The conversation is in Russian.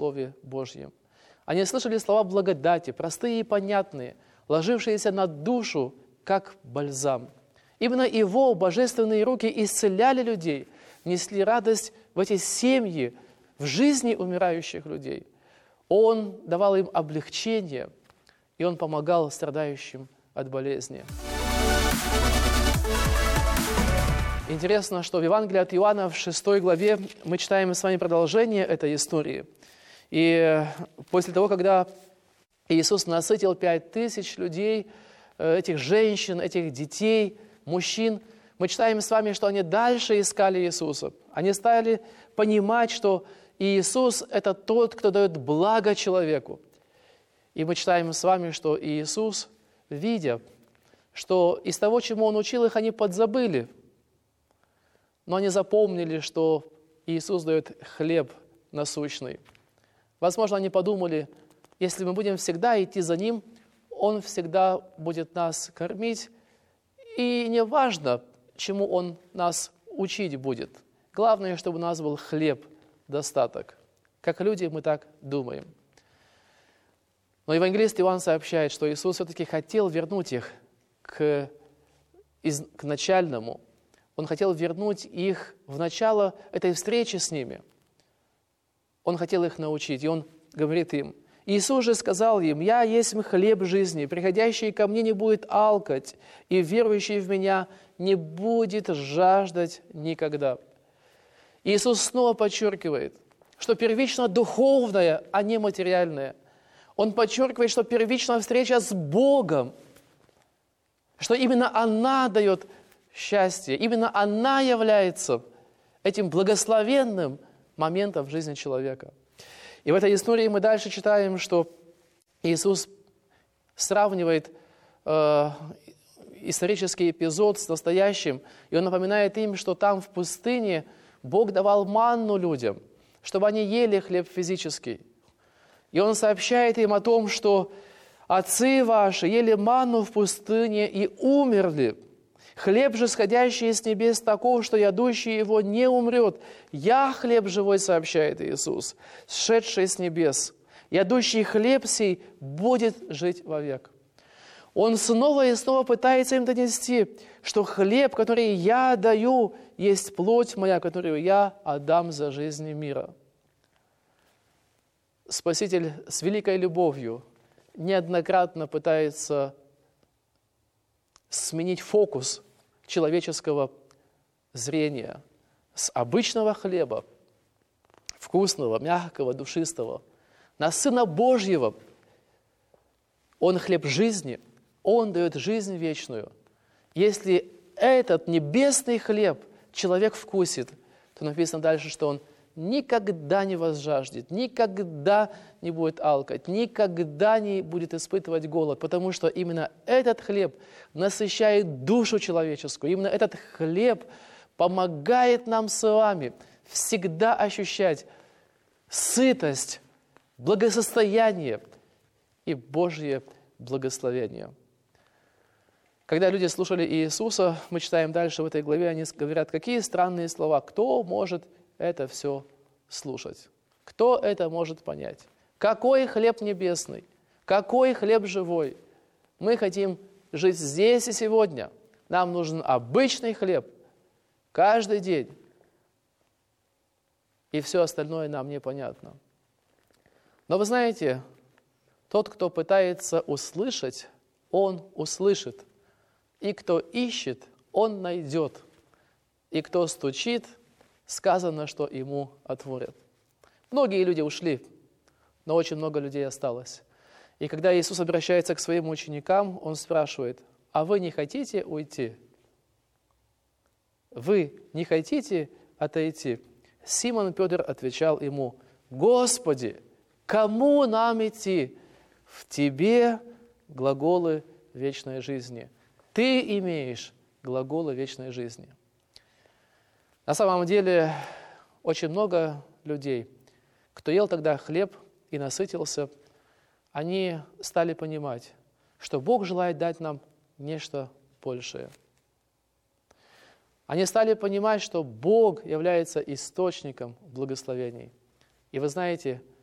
Слове Божьем. Они слышали слова благодати, простые и понятные, ложившиеся на душу, как бальзам. Именно Его божественные руки исцеляли людей, несли радость в эти семьи, в жизни умирающих людей. Он давал им облегчение, и Он помогал страдающим от болезни. Интересно, что в Евангелии от Иоанна в 6 главе мы читаем с вами продолжение этой истории. И после того, когда Иисус насытил 5000 людей, этих женщин, этих детей, мужчин, мы читаем с вами, что они дальше искали Иисуса. Они стали понимать, что Иисус – это тот, кто дает благо человеку. И мы читаем с вами, что Иисус, видя, что из того, чему Он учил их, они подзабыли, но они запомнили, что Иисус дает хлеб насущный. Возможно, они подумали, если мы будем всегда идти за Ним, Он всегда будет нас кормить, и не важно, чему Он нас учить будет. Главное, чтобы у нас был хлеб, достаток. Как люди мы так думаем. Но евангелист Иоанн сообщает, что Иисус все-таки хотел вернуть их к начальному. Он хотел вернуть их в начало этой встречи с ними. Он хотел их научить, и Он говорит им: Иисус же сказал им: «Я есть хлеб жизни, приходящий ко мне не будет алкать, и верующий в Меня не будет жаждать никогда». Иисус снова подчеркивает, что первично духовное, а не материальное. Он подчеркивает, что первична встреча с Богом, что именно она дает счастье, именно она является этим благословенным моментом в жизни человека. И в этой истории мы дальше читаем, что Иисус сравнивает исторический эпизод с настоящим, и Он напоминает им, что там в пустыне Бог давал манну людям, чтобы они ели хлеб физический. И Он сообщает им о том, что отцы ваши ели манну в пустыне и умерли. Хлеб же, сходящий с небес, таков, что ядущий его не умрет. Я хлеб живой, сообщает Иисус, сшедший с небес. Ядущий хлеб сей будет жить вовек. Он снова и снова пытается им донести, что хлеб, который я даю, есть плоть моя, которую я отдам за жизнь мира. Спаситель с великой любовью неоднократно пытается сменить фокус человеческого зрения с обычного хлеба, вкусного, мягкого, душистого, на Сына Божьего. Он хлеб жизни, Он дает жизнь вечную. Если этот небесный хлеб человек вкусит, то написано дальше, что он никогда не возжаждет, никогда не будет алкать, никогда не будет испытывать голод, потому что именно этот хлеб насыщает душу человеческую, именно этот хлеб помогает нам с вами всегда ощущать сытость, благосостояние и Божье благословение. Когда люди слушали Иисуса, мы читаем дальше в этой главе, они говорят, какие странные слова, кто может это все слушать? Кто это может понять? Какой хлеб небесный? Какой хлеб живой? Мы хотим жить здесь и сегодня. Нам нужен обычный хлеб каждый день. И все остальное нам непонятно. Но вы знаете, тот, кто пытается услышать, он услышит. И кто ищет, он найдет. И кто стучит, сказано, что ему отворят. Многие люди ушли, но очень много людей осталось. И когда Иисус обращается к своим ученикам, Он спрашивает, а вы не хотите уйти? Вы не хотите отойти? Симон Петр отвечал ему, Господи, кому нам идти? В Тебе глаголы вечной жизни. Ты имеешь глаголы вечной жизни. На самом деле, очень много людей, кто ел тогда хлеб и насытился, они стали понимать, что Бог желает дать нам нечто большее. Они стали понимать, что Бог является источником благословений. И вы знаете,